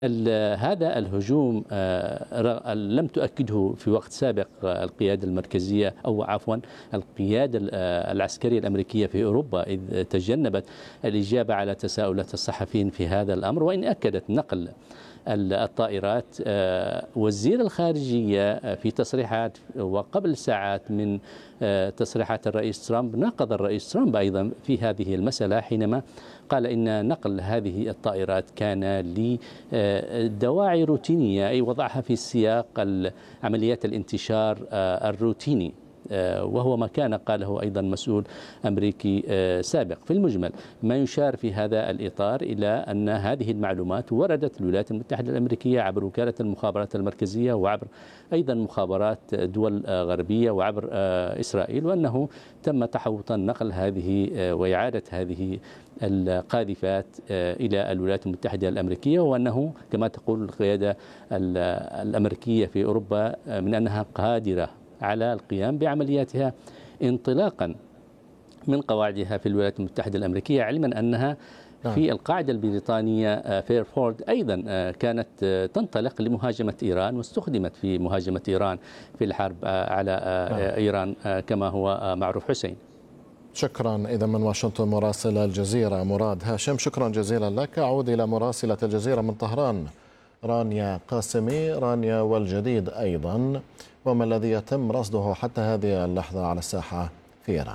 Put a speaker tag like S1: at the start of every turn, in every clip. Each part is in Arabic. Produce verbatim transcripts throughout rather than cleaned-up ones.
S1: هذا الهجوم آه، لم تؤكده في وقت سابق القيادة المركزية أو عفوا القيادة العسكرية الأمريكية في أوروبا، إذ تجنبت الإجابة على تساؤلات الصحفيين في هذا الأمر، وإن أكدت نقل الطائرات. وزير الخارجية في تصريحات وقبل ساعات من تصريحات الرئيس ترامب ناقض الرئيس ترامب أيضا في هذه المسألة، حينما قال إن نقل هذه الطائرات كان لدواعي روتينية، أي وضعها في سياق عمليات الانتشار الروتيني، وهو ما كان قاله أيضا مسؤول أمريكي سابق. في المجمل ما يشار في هذا الإطار إلى أن هذه المعلومات وردت الولايات المتحدة الأمريكية عبر وكالة المخابرات المركزية وعبر أيضا مخابرات دول غربية وعبر إسرائيل، وأنه تم تحوط نقل هذه وإعادة هذه القاذفات إلى الولايات المتحدة الأمريكية، وأنه كما تقول القيادة الأمريكية في أوروبا من أنها قادرة على القيام بعملياتها انطلاقا من قواعدها في الولايات المتحدة الأمريكية، علما أنها في القاعدة البريطانية فيرفورد أيضا كانت تنطلق لمهاجمة إيران، واستخدمت في مهاجمة إيران في الحرب على إيران كما هو معروف. حسين،
S2: شكرا. إذا من واشنطن مراسل الجزيرة مراد هاشم، شكرا جزيلا لك. أعود إلى مراسلة الجزيرة من طهران رانيا قاسمي. رانيا، والجديد أيضا، وما الذي يتم رصده حتى هذه اللحظة على الساحة في إيران؟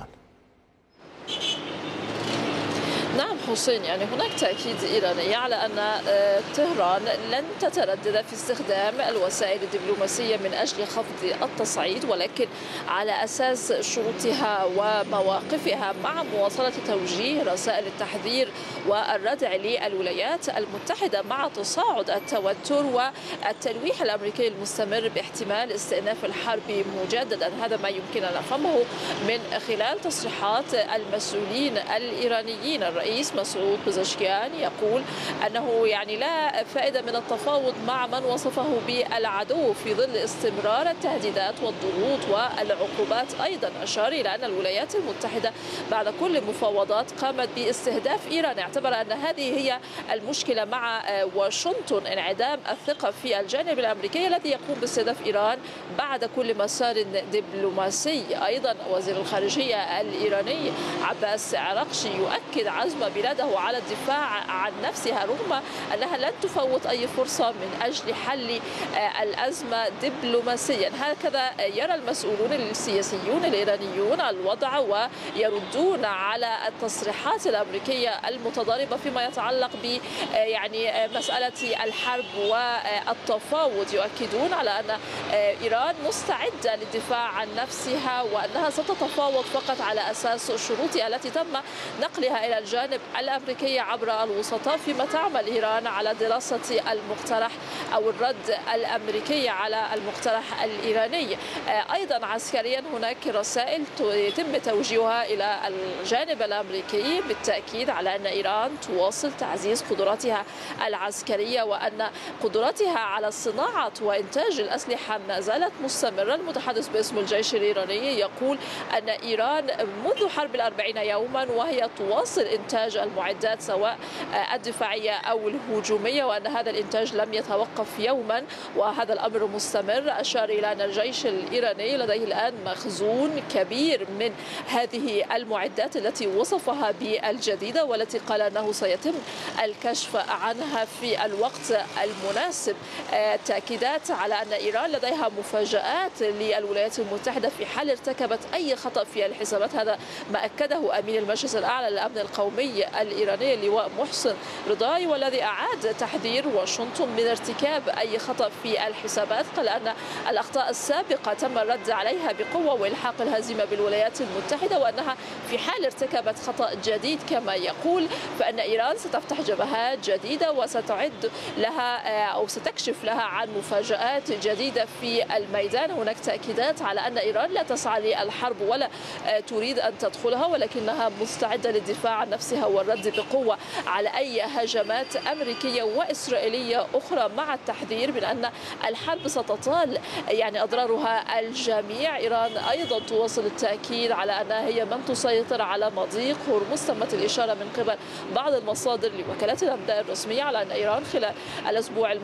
S3: نعم حسين، يعني هناك تأكيد إيراني على أن طهران لن تتردد في استخدام الوسائل الدبلوماسية من أجل خفض التصعيد، ولكن على أساس شروطها ومواقفها مع مواصلة توجيه رسائل التحذير والردع للولايات المتحدة مع تصاعد التوتر والتلويح الأمريكي المستمر باحتمال استئناف الحرب مجددا. هذا ما يمكن أن نفهمه من خلال تصريحات المسؤولين الإيرانيين. الرئيس مسعود بزشكيان يقول أنه يعني لا فائدة من التفاوض مع من وصفه بالعدو في ظل استمرار التهديدات والضغوط والعقوبات. أيضا أشار إلى أن الولايات المتحدة بعد كل المفاوضات قامت باستهداف إيران، اعتبر أن هذه هي المشكلة مع واشنطن، انعدام الثقة في الجانب الأمريكي الذي يقوم باستهداف إيران بعد كل مسار دبلوماسي. أيضا وزير الخارجية الإيراني عباس عراقشي يؤكد عزم بلاده على الدفاع عن نفسها رغم أنها لن تفوت أي فرصة من أجل حل الأزمة دبلوماسيا. هكذا يرى المسؤولون السياسيون الإيرانيون الوضع، ويردون على التصريحات الأمريكية المتضاربة فيما يتعلق ب يعني مسألة الحرب والتفاوض. يؤكدون على أن إيران مستعدة للدفاع عن نفسها وأنها ستتفاوض فقط على أساس شروطها التي تم نقلها إلى الجانب الأمريكي عبر الوسطاء، فيما تعمل إيران على دراسة المقترح أو الرد الأمريكي على المقترح الإيراني. أيضا عسكريا هناك رسائل يتم توجيهها إلى الجانب الأمريكي بالتأكيد على أن إيران تواصل تعزيز قدراتها العسكرية وأن قدراتها على صناعة وإنتاج الأسلحة ما زالت مستمرة. المتحدث باسم الجيش الإيراني يقول أن إيران منذ حرب الأربعين يوما وهي تواصل إنتاج المعدات سواء الدفاعية أو الهجومية، وأن هذا الإنتاج لم يتوقف يوما وهذا الأمر مستمر. أشار إلى أن الجيش الإيراني لديه الآن مخزون كبير من هذه المعدات التي وصفها بالجديدة والتي قال أنه سيتم الكشف عنها في الوقت المناسب. تأكيدات على أن إيران لديها مفاجآت للولايات المتحدة في حال ارتكبت أي خطأ في الحسابات. هذا ما أكده أمين المجلس الأعلى للأمن القومي الإيراني اللواء محسن رضاي، والذي أعاد تحذير واشنطن من ارتكاب أي خطأ في الحسابات. قال أن الأخطاء السابقة تم الرد عليها بقوة وإلحاق الهزيمة بالولايات المتحدة، وأنها في حال ارتكبت خطأ جديد كما يقول فإن إيران ستفتح جبهات جديدة وستعد لها أو ستكشف لها عن مفاجآت جديدة في الميدان. هناك تأكيدات على أن إيران لا تسعى للحرب ولا تريد أن تدخلها، ولكنها مستعدة للدفاع عن نفسها والرد بقوة على أي هجمات أمريكية وإسرائيلية أخرى، مع التحذير من أن الحرب ستطال يعني أضرارها الجميع. إيران أيضا تواصل التأكيد على أنها هي من تسيطر على مضيق هرمز. تمت الإشارة من قبل بعض المصادر لوكالات الأنباء الرسمية على أن إيران خلال الأسبوع